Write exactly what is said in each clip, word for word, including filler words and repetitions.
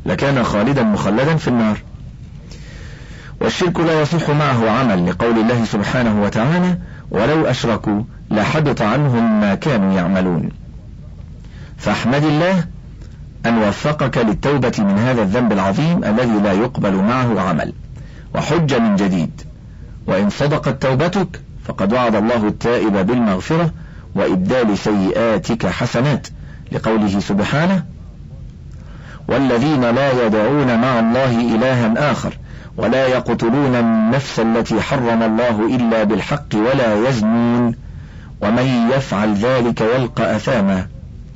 لكان خالدا مخلدا في النار. والشرك لا يصح معه عمل، لقول الله سبحانه وتعالى: ولو أشركوا لحبط عنهم ما كانوا يعملون. فاحمد الله أن وفقك للتوبة من هذا الذنب العظيم الذي لا يقبل معه عمل، وحج من جديد. وإن صدقت توبتك فقد وعد الله التائب بالمغفرة وإبدال سيئاتك حسنات، لقوله سبحانه: والذين لا يدعون مع الله إلها آخر ولا يقتلون النفس التي حرم الله إلا بالحق ولا يزنون ومن يفعل ذلك يلقى أثاما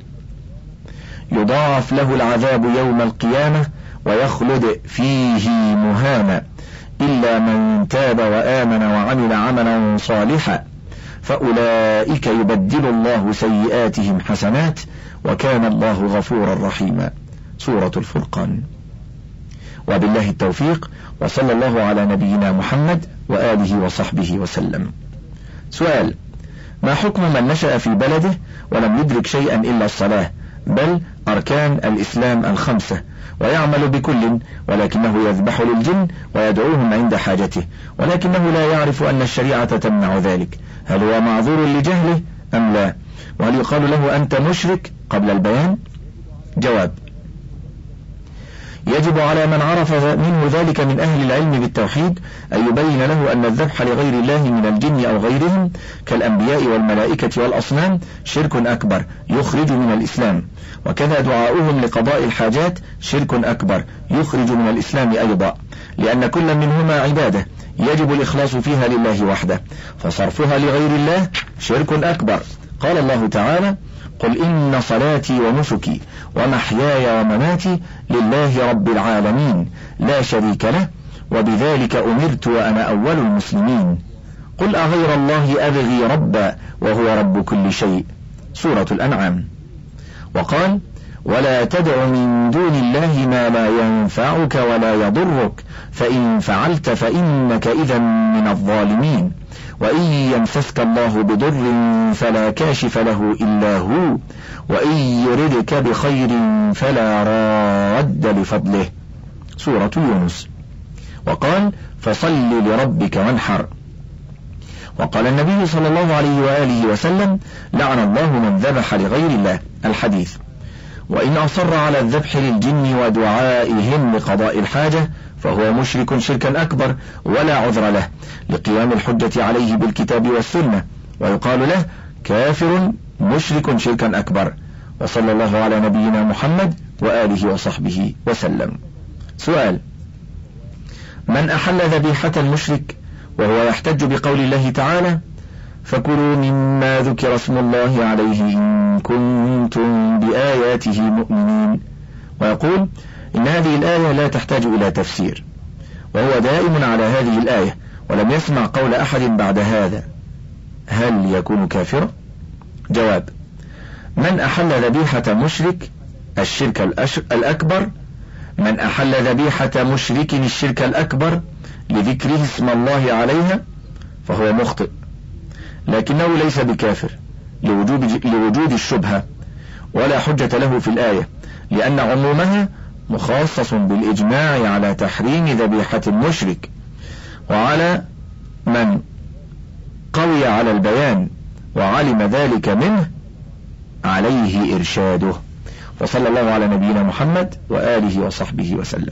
يضاعف له العذاب يوم القيامة ويخلد فيه مهانا إلا من تاب وآمن وعمل عملا صالحا فأولئك يبدل الله سيئاتهم حسنات وكان الله غفورا رحيما. سورة الفرقان. وبالله التوفيق، وصلى الله على نبينا محمد وآله وصحبه وسلم. سؤال: ما حكم من نشأ في بلده ولم يدرك شيئا إلا الصلاة بل أركان الإسلام الخمسة، ويعمل بكل، ولكنه يذبح للجن ويدعوهم عند حاجته، ولكنه لا يعرف أن الشريعة تمنع ذلك، هل هو معذور لجهله أم لا؟ وهل يقال له أنت مشرك قبل البيان؟ جواب: يجب على من عرف منه ذلك من أهل العلم بالتوحيد أن يبين له أن الذبح لغير الله من الجن أو غيرهم كالأنبياء والملائكة والأصنام شرك أكبر يخرج من الإسلام، وكذا دعاؤهم لقضاء الحاجات شرك أكبر يخرج من الإسلام أيضا، لأن كل منهما عبادة يجب الإخلاص فيها لله وحده، فصرفها لغير الله شرك أكبر. قال الله تعالى: قل إن صلاتي ونسكي ومحياي ومماتي لله رب العالمين لا شريك له وبذلك أمرت وأنا أول المسلمين. قل أغير الله أبغي ربا وهو رب كل شيء. سورة الأنعام. وقال: ولا تدع من دون الله ما لا ينفعك ولا يضرك فإن فعلت فإنك إذا من الظالمين. وإن يمسسك الله بضر فلا كاشف له إلا هو وإن يردك بخير فلا راد لفضله. سورة يونس. وقال: فصل لربك وانحر. وقال النبي صلى الله عليه وآله وسلم: لعن الله من ذبح لغير الله. الحديث. وإن أصر على الذبح للجن ودعائهم لقضاء الحاجة فهو مشرك شركا أكبر ولا عذر له لقيام الحجة عليه بالكتاب والسنة، ويقال له كافر مشرك شركا أكبر. وصلى الله على نبينا محمد وآله وصحبه وسلم. سؤال: من أحل ذبيحة المشرك وهو يحتج بقول الله تعالى: فكلوا مما ذكر اسم الله عليه إن كنتم بآياته مؤمنين، ويقول إن هذه الآية لا تحتاج إلى تفسير، وهو دائم على هذه الآية ولم يسمع قول أحد بعد هذا، هل يكون كافرا؟ جواب: من أحل ذبيحة مشرك الشرك الأكبر من أحل ذبيحة مشرك الشرك الأكبر لذكره اسم الله عليها فهو مخطئ، لكنه ليس بكافر لوجود, لوجود الشبهة، ولا حجة له في الآية، لأن عمومها مخصص بالإجماع على تحريم ذبيحة المشرك، وعلى من قوي على البيان وعلم ذلك منه عليه إرشاده. وصلى الله على نبينا محمد وآله وصحبه وسلم.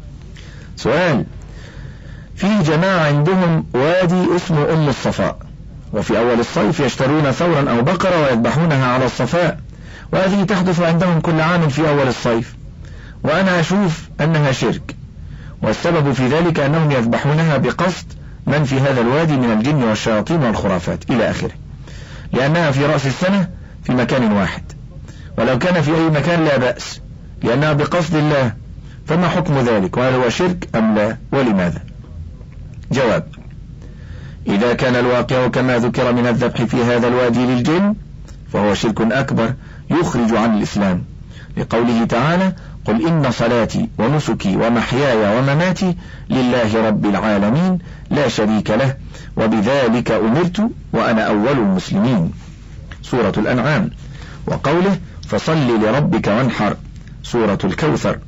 سؤال: في جماعة عندهم وادي اسمه أم الصفاء، وفي أول الصيف يشترون ثورا أو بقرة ويذبحونها على الصفاء، وهذه تحدث عندهم كل عام في أول الصيف، وأنا أشوف أنها شرك، والسبب في ذلك أنهم يذبحونها بقصد من في هذا الوادي من الجن والشياطين والخرافات إلى آخره، لأنها في رأس السنة في مكان واحد، ولو كان في أي مكان لا بأس لأنها بقصد الله، فما حكم ذلك؟ وهل هو شرك أم لا؟ ولماذا؟ جواب: إذا كان الواقع كما ذكر من الذبح في هذا الوادي للجن فهو شرك أكبر يخرج عن الإسلام، لقوله تعالى: قل إن صلاتي ونسكي ومحياي ومماتي لله رب العالمين لا شريك له وبذلك أمرت وأنا أول المسلمين. سورة الأنعام. وقوله: فصل لربك وانحر. سورة الكوثر.